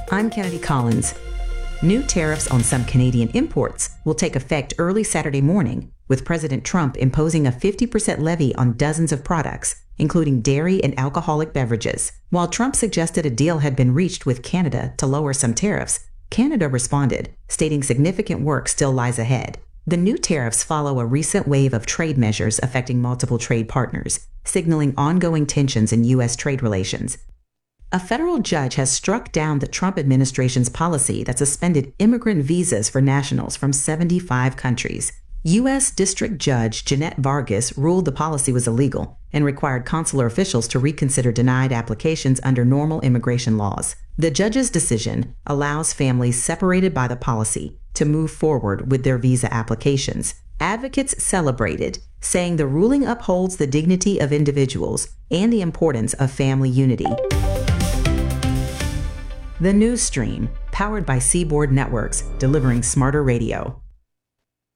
I'm Kennedy Collins. New tariffs on some Canadian imports will take effect early Saturday morning, with President Trump imposing a 50% levy on dozens of products, including dairy and alcoholic beverages. While Trump suggested a deal had been reached with Canada to lower some tariffs, Canada responded, stating significant work still lies ahead. The new tariffs follow a recent wave of trade measures affecting multiple trade partners, signaling ongoing tensions in U.S. trade relations. A federal judge has struck down the Trump administration's policy that suspended immigrant visas for nationals from 75 countries. U.S. District Judge Jeanette Vargas ruled the policy was illegal and required consular officials to reconsider denied applications under normal immigration laws. The judge's decision allows families separated by the policy to move forward with their visa applications. Advocates celebrated, saying the ruling upholds the dignity of individuals and the importance of family unity. The News Stream, powered by Seaboard Networks, delivering smarter radio.